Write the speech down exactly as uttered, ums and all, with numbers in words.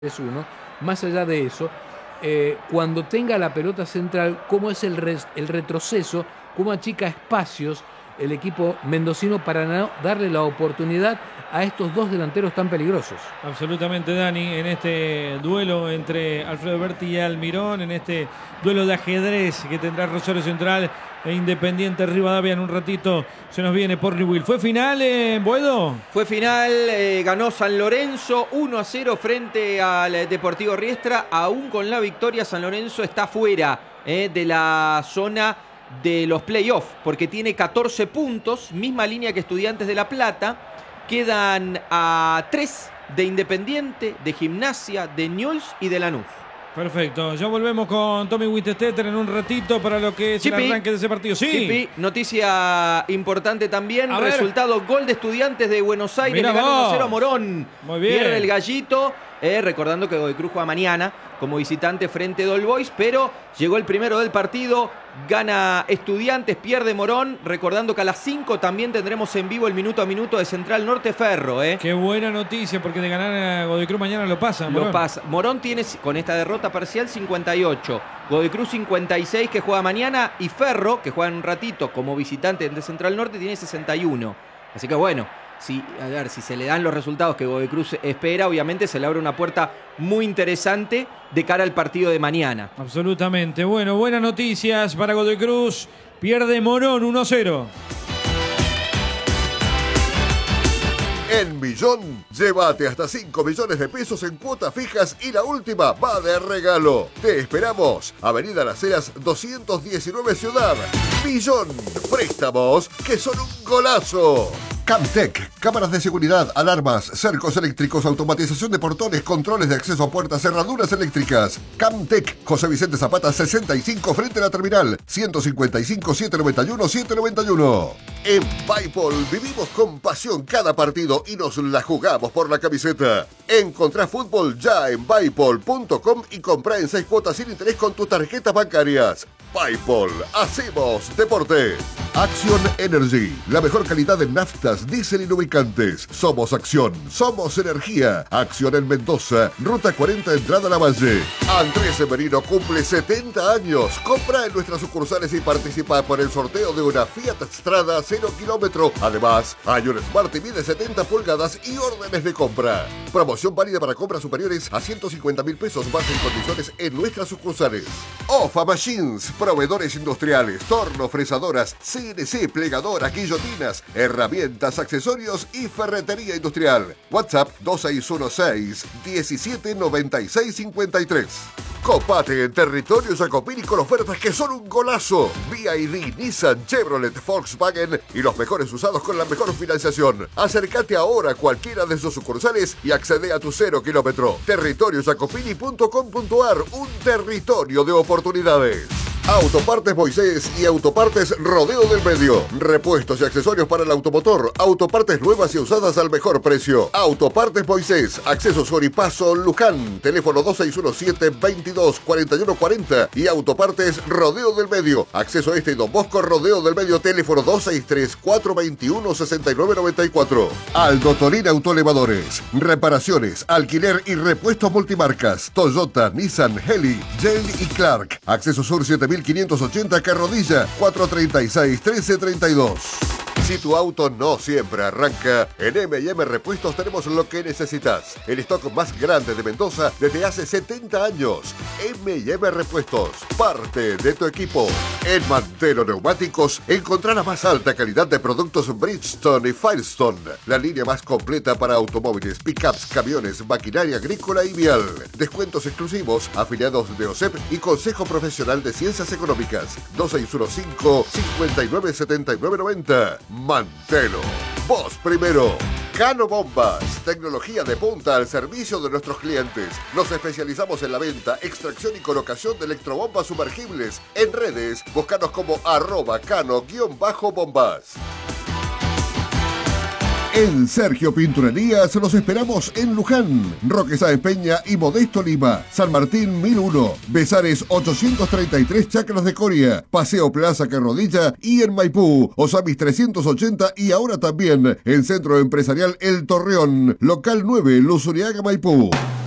es uno. Más allá de eso, eh, cuando tenga la pelota central, cómo es el, res, el retroceso, cómo achica espacios el equipo mendocino para no darle la oportunidad a estos dos delanteros tan peligrosos. Absolutamente, Dani, en este duelo entre Alfredo Berti y Almirón, en este duelo de ajedrez que tendrá Rosario Central e Independiente Rivadavia en un ratito, se nos viene por Newell. ¿Fue final, eh, Boedo? Fue final, eh, ganó San Lorenzo uno a cero frente al Deportivo Riestra. Aún con la victoria, San Lorenzo está fuera eh, de la zona de los playoffs, porque tiene catorce puntos, misma línea que Estudiantes de La Plata. Quedan a tres de Independiente, de Gimnasia, de Newell's y de Lanús. Perfecto, ya volvemos con Tommy Witesteter en un ratito para lo que es Chipi, el arranque de ese partido. Sí. Chipi, noticia importante también, a resultado ver. Gol de Estudiantes de Buenos Aires, le gana uno a cero a Morón. Muy bien. Pierde el Gallito, eh, recordando que Godoy Cruz juega mañana como visitante frente a All Boys, pero llegó el primero del partido, gana Estudiantes, pierde Morón, recordando que a las cinco también tendremos en vivo el minuto a minuto de Central Norte Ferro. Eh. Qué buena noticia, porque de ganar a Godoy Cruz mañana lo pasa. Morón. Lo pasa. Morón tiene con esta derrota parcial cincuenta y ocho, Godoy Cruz cincuenta y seis que juega mañana, y Ferro, que juega en un ratito como visitante de Central Norte, tiene sesenta y uno. Así que bueno, si, a ver, si se le dan los resultados que Godoy Cruz espera, obviamente se le abre una puerta muy interesante de cara al partido de mañana. Absolutamente. Bueno, buenas noticias para Godoy Cruz. Pierde Morón uno a cero. En Millón, llévate hasta cinco millones de pesos en cuotas fijas y la última va de regalo. Te esperamos. Avenida Las Heras doscientos diecinueve Ciudad. Millón. Préstamos que son un golazo. Camtec, cámaras de seguridad, alarmas, cercos eléctricos, automatización de portones, controles de acceso a puertas, cerraduras eléctricas. Camtec, José Vicente Zapata sesenta y cinco frente a la terminal, ciento cincuenta y cinco, setecientos noventa y uno, setecientos noventa y uno. En Paypal vivimos con pasión cada partido y nos la jugamos por la camiseta. Encontrá fútbol ya en paypal punto com y comprá en seis cuotas sin interés con tus tarjetas bancarias. Paypal, hacemos deporte. Acción Energy, la mejor calidad en naftas, diésel y lubricantes. Somos Acción, somos energía. Acción en Mendoza, Ruta cuarenta, entrada a la Valle. Andrés Severino cumple setenta años. Compra en nuestras sucursales y participa por el sorteo de una Fiat Strada cero kilómetro. Además, hay un Smart T V de setenta pulgadas y órdenes de compra. Promoción válida para compras superiores a ciento cincuenta mil pesos, más en condiciones en nuestras sucursales. Ofa Machines, proveedores industriales, torno, fresadoras, C N C, plegadoras, guillotinas, herramientas, accesorios y ferretería industrial. WhatsApp dos seis uno seis, diecisiete noventa y seis cincuenta y tres. Copate en territorio Jacopini con ofertas que son un golazo. B Y D, Nissan, Chevrolet, Volkswagen y los mejores usados con la mejor financiación. Acércate ahora a cualquiera de sus sucursales y accede a tu cero kilómetro. territorio jacopini punto com punto ar, un territorio de oportunidades. Autopartes Moisés y Autopartes Rodeo del Medio. Repuestos y accesorios para el automotor. Autopartes nuevas y usadas al mejor precio. Autopartes Moisés. Acceso Sur y Paso Luján. Teléfono dos seis uno siete, veintidós, cuarenta y uno cuarenta. Y Autopartes Rodeo del Medio. Acceso Este y Don Bosco Rodeo del Medio. Teléfono dos seis tres, cuatro veintiuno, sesenta y nueve noventa y cuatro. Aldo Torín Autoelevadores. Reparaciones, alquiler y repuestos multimarcas. Toyota, Nissan, Heli, Yale y Clark. Acceso Sur siete mil quinientos ochenta Carrodilla, cuatro treinta y seis, trece treinta y dos. Si tu auto no siempre arranca, en eme y eme Repuestos tenemos lo que necesitas. El stock más grande de Mendoza desde hace setenta años. eme y eme Repuestos, parte de tu equipo. En Mantelo Neumáticos, encontrá la más alta calidad de productos Bridgestone y Firestone. La línea más completa para automóviles, pickups, camiones, maquinaria agrícola y vial. Descuentos exclusivos, afiliados de O S E P y Consejo Profesional de Ciencias Económicas. dos seis uno cinco, cincuenta y nueve, setenta y nueve noventa. Mantelo, vos primero. Cano Bombas, tecnología de punta al servicio de nuestros clientes. Nos especializamos en la venta, extracción y colocación de electrobombas sumergibles. En redes, búscanos como arroba cano-bombas. En Sergio Pinturerías los esperamos en Luján, Roque Sáenz Peña y Modesto Lima, San Martín mil uno, Besares ochocientos treinta y tres Chacras de Coria, Paseo Plaza Carrodilla y en Maipú, Osamis trescientos ochenta y ahora también en Centro Empresarial El Torreón, Local nueve, Luzuriaga, Maipú.